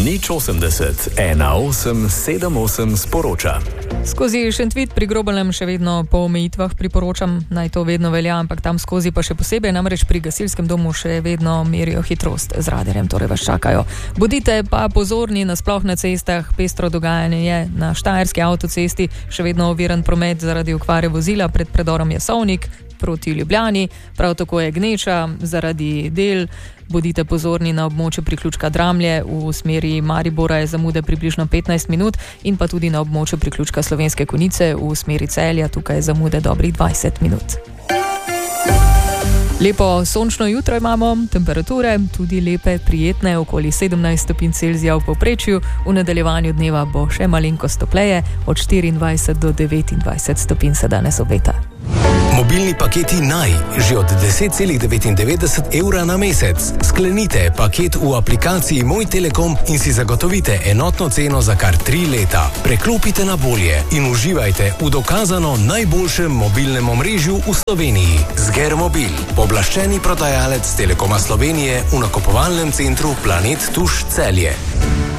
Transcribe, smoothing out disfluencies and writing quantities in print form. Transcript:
Nič 80 18 78 sporoča. Skozi Šentvid pri Grobelnem še vedno po omejitvah priporočam, naj to vedno velja, ampak tam skozi pa še posebej, namreč pri gasilskem domu še vedno merijo hitrost z radarjem, torej vas čakajo. Bodite pa pozorni nasploh na cestah, pestro dogajanje je na Štajerski avtocesti, še vedno oviran promet zaradi okvare vozila, pred predorom Jasovnik proti Ljubljani, prav tako je gneča zaradi del. Bodite pozorni na območju priključka Dramlje, v smeri Maribora je zamude približno 15 minut in pa tudi na območju priključka Slovenske Konjice v smeri Celja, tukaj je zamude dobrih 20 minut. Lepo sončno jutro imamo, temperature tudi lepe, prijetne, okoli 17 stopinj Celzija v povprečju, v nadaljevanju dneva bo še malenkost topleje, od 24 do 29 stopinj se danes obeta. Mobilni paketi Naj, že od 10,99 evra na mesec. Sklenite paket v aplikaciji Moj Telekom in si zagotovite enotno ceno za kar 3 leta. Preklopite na bolje in uživajte v dokazano najboljšem mobilnem omrežju v Sloveniji. Zgermobil, pooblaščeni prodajalec Telekoma Slovenije v nakupovalnem centru Planet Tuš Celje.